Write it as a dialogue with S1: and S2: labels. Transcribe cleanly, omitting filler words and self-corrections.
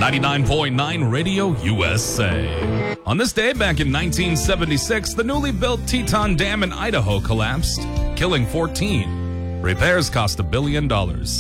S1: 99.9 Radio USA. On this day, back in 1976, the newly built Teton Dam in Idaho collapsed, killing 14. Repairs cost $1 billion.